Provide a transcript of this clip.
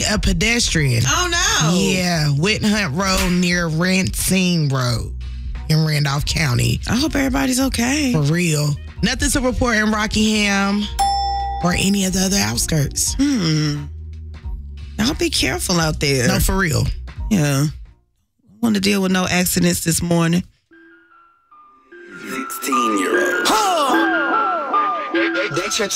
a pedestrian. Oh, no. Yeah, Whit Hunt Road near Racine Road in Randolph County. I hope everybody's okay. For real. Nothing to report in Rockingham or any of the other outskirts. Y'all be careful out there. No, for real. Yeah. I want to deal with no accidents this morning. 16-year-old. They